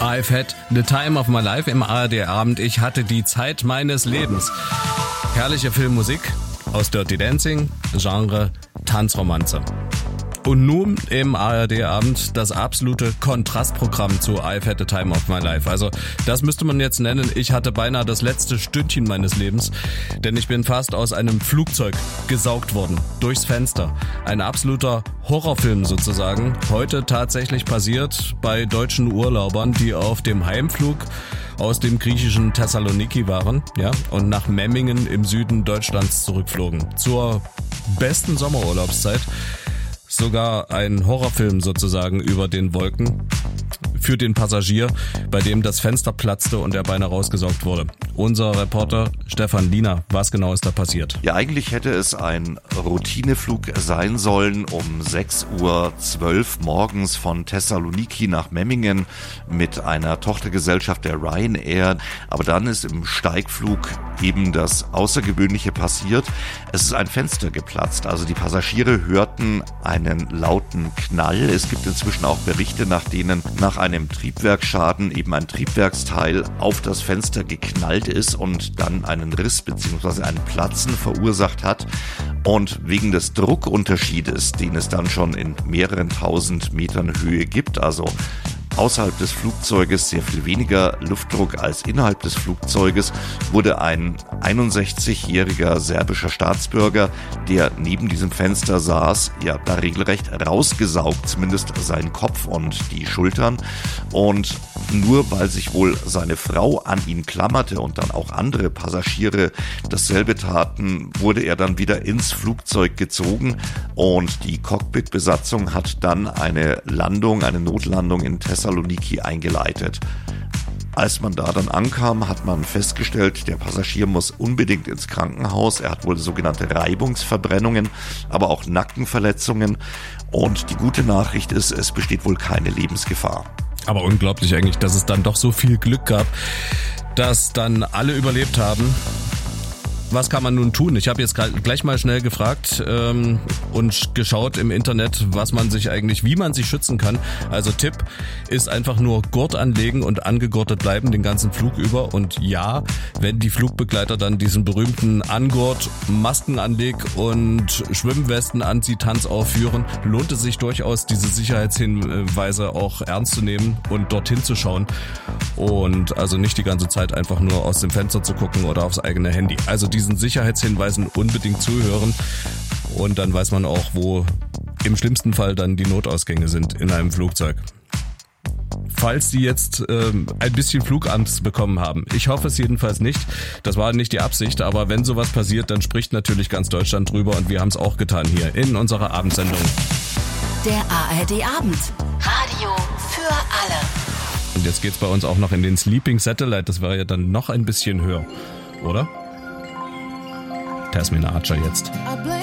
I've had the time of my life im ARD-Abend. Ich hatte die Zeit meines Lebens. Herrliche Filmmusik aus Dirty Dancing, Genre Tanzromanze. Und nun im ARD-Abend das absolute Kontrastprogramm zu I've had the time of my life. Also das müsste man jetzt nennen, ich hatte beinahe das letzte Stündchen meines Lebens, denn ich bin fast aus einem Flugzeug gesaugt worden, durchs Fenster. Ein absoluter Horrorfilm sozusagen, heute tatsächlich passiert bei deutschen Urlaubern, die auf dem Heimflug aus dem griechischen Thessaloniki waren, ja, und nach Memmingen im Süden Deutschlands zurückflogen. Zur besten Sommerurlaubszeit. Sogar ein Horrorfilm sozusagen über den Wolken für den Passagier, bei dem das Fenster platzte und er beinahe rausgesaugt wurde. Unser Reporter Stefan Liener, was genau ist da passiert? Ja, eigentlich hätte es ein Routineflug sein sollen um 6:12 Uhr morgens von Thessaloniki nach Memmingen mit einer Tochtergesellschaft der Ryanair. Aber dann ist im Steigflug eben das Außergewöhnliche passiert. Es ist ein Fenster geplatzt. Also die Passagiere hörten einen lauten Knall. Es gibt inzwischen auch Berichte, nach denen nach einem Triebwerksschaden eben ein Triebwerksteil auf das Fenster geknallt ist und dann einen Riss bzw. ein Platzen verursacht hat. Und wegen des Druckunterschiedes, den es dann schon in mehreren tausend Metern Höhe gibt, also außerhalb des Flugzeuges sehr viel weniger Luftdruck als innerhalb des Flugzeuges, wurde ein 61-jähriger serbischer Staatsbürger, der neben diesem Fenster saß, ja da regelrecht rausgesaugt, zumindest seinen Kopf und die Schultern. Und nur weil sich wohl seine Frau an ihn klammerte und dann auch andere Passagiere dasselbe taten, wurde er dann wieder ins Flugzeug gezogen und die Cockpitbesatzung hat dann eine Notlandung in Thessaloniki eingeleitet. Als man da dann ankam, hat man festgestellt, der Passagier muss unbedingt ins Krankenhaus. Er hat wohl sogenannte Reibungsverbrennungen, aber auch Nackenverletzungen. Und die gute Nachricht ist, es besteht wohl keine Lebensgefahr. Aber unglaublich eigentlich, dass es dann doch so viel Glück gab, dass dann alle überlebt haben. Was kann man nun tun? Ich habe jetzt gleich mal schnell gefragt und geschaut im Internet, wie man sich schützen kann. Also Tipp ist einfach nur Gurt anlegen und angegurtet bleiben den ganzen Flug über. Und ja, wenn die Flugbegleiter dann diesen berühmten Angurt, Maskenanleg und Schwimmwestenanziehtanz aufführen, lohnt es sich durchaus, diese Sicherheitshinweise auch ernst zu nehmen und dorthin zu schauen. Und also nicht die ganze Zeit einfach nur aus dem Fenster zu gucken oder aufs eigene Handy. Also diesen Sicherheitshinweisen unbedingt zuhören und dann weiß man auch, wo im schlimmsten Fall dann die Notausgänge sind in einem Flugzeug. Falls Sie jetzt ein bisschen Flugangst bekommen haben, ich hoffe es jedenfalls nicht, das war nicht die Absicht, aber wenn sowas passiert, dann spricht natürlich ganz Deutschland drüber und wir haben es auch getan hier in unserer Abendsendung. Der ARD-Abend. Radio für alle. Und jetzt geht's bei uns auch noch in den Sleeping Satellite, das wäre ja dann noch ein bisschen höher, oder? Tasmin Archer jetzt.